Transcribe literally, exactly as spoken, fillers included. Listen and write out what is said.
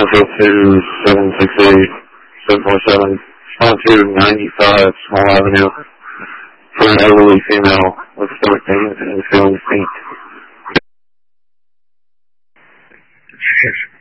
seven four two, seven six eight, seven four seven, one two ninety-five Small Avenue for an elderly female with stomach pain and feeling faint.